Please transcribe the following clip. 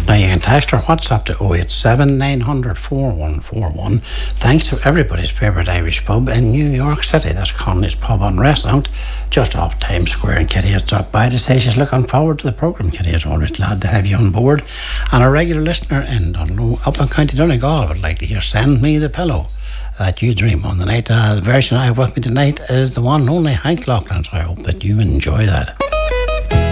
Now you can text or WhatsApp to 087 900 4141. Thanks to everybody's favourite Irish pub in New York City. That's Connolly's Pub and Restaurant, just off Times Square. And Kitty has stopped by to say she's looking forward to the programme. Kitty is always glad to have you on board. And a regular listener in Dunlo, up in County Donegal, would like to hear Send Me the Pillow that you dream on the night. The version I have with me tonight is the one and only Hank Lachlan, so I hope that you enjoy that.